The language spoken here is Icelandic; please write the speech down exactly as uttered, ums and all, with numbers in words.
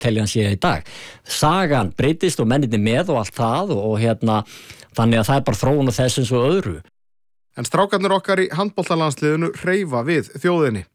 telja hann sé í dag. Sagan breytist og mennirnir með og allt það og, og hérna, þannig að það er bara þróun á þessu eins og öðru. En strákarnir okkar í handboltalandsliðinu hreyfa við þjóðinni.